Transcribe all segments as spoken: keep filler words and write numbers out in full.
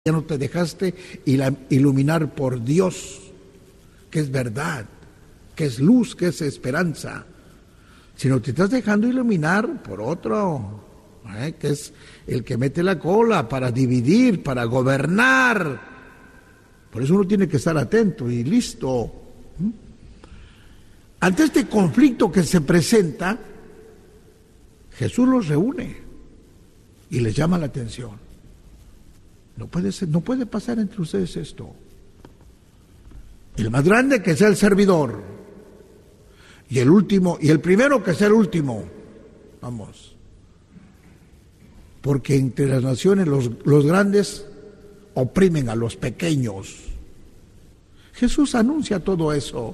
Ya no te dejaste iluminar por Dios, que es verdad, que es luz, que es esperanza, sino te estás dejando iluminar por otro, ¿eh? que es el que mete la cola para dividir, para gobernar. Por eso uno tiene que estar atento y listo. ¿Mm? Ante este conflicto que se presenta, Jesús los reúne y les llama la atención. No puede ser, no puede pasar entre ustedes esto. El más grande que sea el servidor, y el último, y el primero que sea el último. Vamos. Porque entre las naciones los, los grandes oprimen a los pequeños. Jesús anuncia todo eso.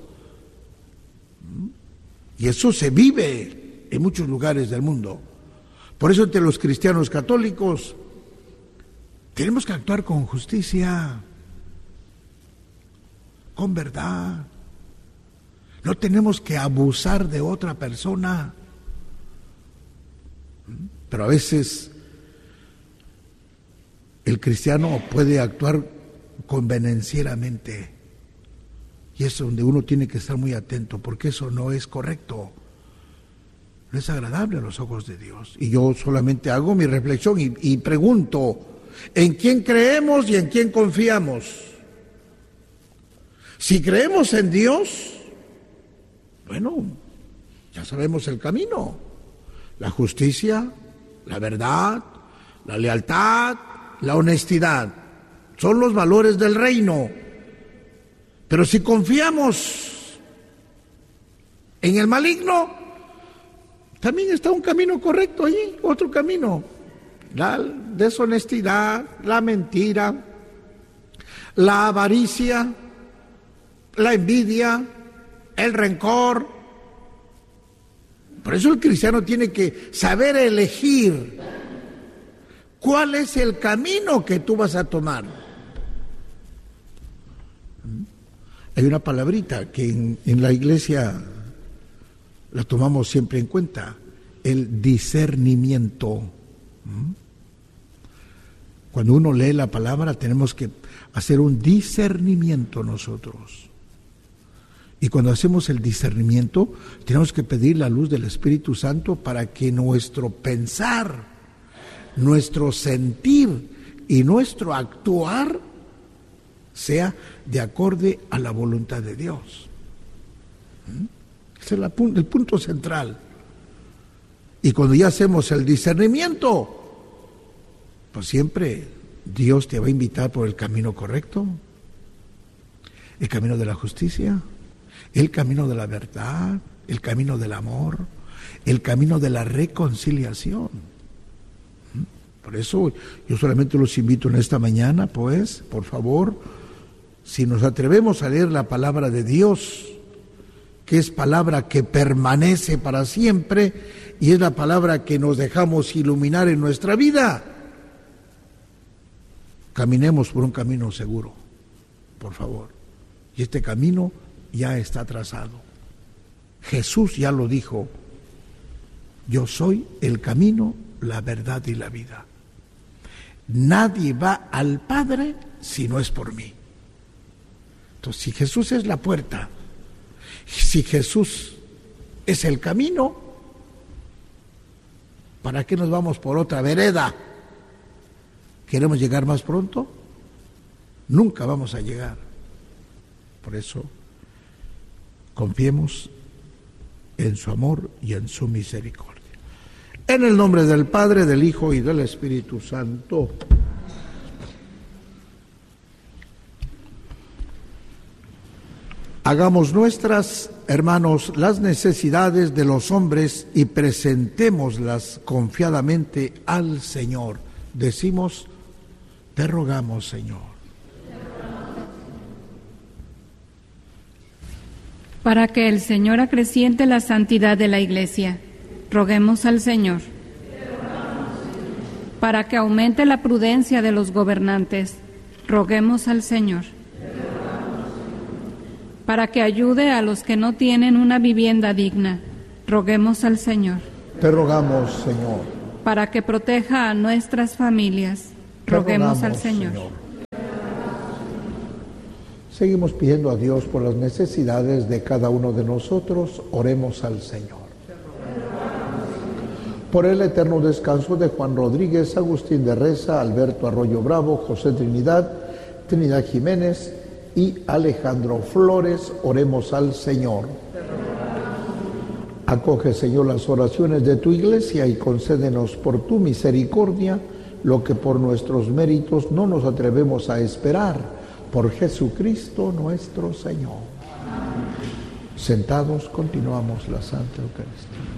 Y eso se vive en muchos lugares del mundo. Por eso entre los cristianos católicos tenemos que actuar con justicia, con verdad. No tenemos que abusar de otra persona. Pero a veces el cristiano puede actuar convenencieramente. Y es donde uno tiene que estar muy atento, porque eso no es correcto. No es agradable a los ojos de Dios. Y yo solamente hago mi reflexión y, y pregunto, ¿en quién creemos y en quién confiamos? Si creemos en Dios, bueno, ya sabemos el camino. La justicia, la verdad, la lealtad, la honestidad. Son los valores del reino. Pero si confiamos en el maligno, también está un camino correcto allí, otro camino. La deshonestidad, la mentira, la avaricia, la envidia, el rencor. Por eso el cristiano tiene que saber elegir cuál es el camino que tú vas a tomar. Hay una palabrita que en, en la iglesia la tomamos siempre en cuenta, el discernimiento. Cuando uno lee la palabra tenemos que hacer un discernimiento nosotros. Y cuando hacemos el discernimiento tenemos que pedir la luz del Espíritu Santo para que nuestro pensar, nuestro sentir y nuestro actuar sea de acorde a la voluntad de Dios. Ese es el punto central. Y cuando ya hacemos el discernimiento, pues siempre Dios te va a invitar por el camino correcto, el camino de la justicia, el camino de la verdad, el camino del amor, el camino de la reconciliación. Por eso yo solamente los invito en esta mañana, pues, por favor, si nos atrevemos a leer la palabra de Dios, que es palabra que permanece para siempre y es la palabra que nos dejamos iluminar en nuestra vida, caminemos por un camino seguro, por favor. Y este camino ya está trazado. Jesús ya lo dijo: yo soy el camino, la verdad y la vida. Nadie va al Padre si no es por mí. Entonces, si Jesús es la puerta, si Jesús es el camino, ¿para qué nos vamos por otra vereda? ¿Queremos llegar más pronto? Nunca vamos a llegar. Por eso, confiemos en su amor y en su misericordia. En el nombre del Padre, del Hijo y del Espíritu Santo. Hagamos nuestras, hermanos, las necesidades de los hombres y presentémoslas confiadamente al Señor. Decimos: te rogamos, Señor. Para que el Señor acreciente la santidad de la Iglesia, roguemos al Señor. Para que aumente la prudencia de los gobernantes, roguemos al Señor. Para que ayude a los que no tienen una vivienda digna, roguemos al Señor. Te rogamos, Señor. Para que proteja a nuestras familias, roguemos al Señor. Señor. Seguimos pidiendo a Dios por las necesidades de cada uno de nosotros. Oremos al Señor. Por el eterno descanso de Juan Rodríguez, Agustín de Reza, Alberto Arroyo Bravo, José Trinidad, Trinidad Jiménez y Alejandro Flores, oremos al Señor. Acoge, Señor, las oraciones de tu iglesia y concédenos por tu misericordia lo que por nuestros méritos no nos atrevemos a esperar, por Jesucristo nuestro Señor. Sentados, continuamos la Santa Eucaristía.